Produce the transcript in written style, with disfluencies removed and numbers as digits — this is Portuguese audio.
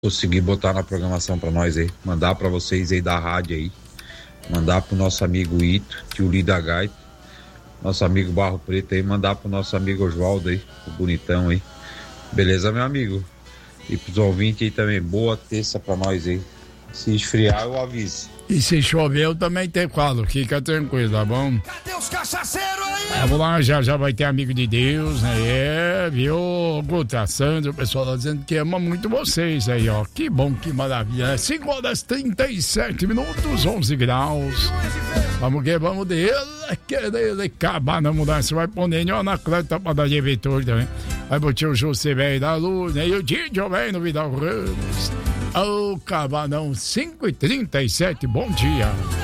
conseguir botar na programação para nós aí, mandar para vocês aí da rádio aí, mandar pro nosso amigo Ito, tio Lida Gaita, nosso amigo Barro Preto aí, mandar pro nosso amigo Oswaldo aí, o bonitão aí. Beleza, meu amigo? E pros ouvintes aí também, boa terça pra nós aí. Se esfriar, eu aviso. E se chover, eu também te falo, fica tranquilo, tá bom? Cadê os cachaceiros aí? Vamos lá, já vai ter amigo de Deus, né? Viu, Guta, Sandro, o pessoal tá dizendo que ama muito vocês aí, ó. Que bom, que maravilha. 5h37, 11 graus. Vamos que vamos dele, querer acabar na mudança. Vai poner o Anacleto pra dar de Vitor também. Vai botar o José velho da luz, né? E o Didio velho no Vidal Ramos. Ô, Cabanão, 5h37, bom dia.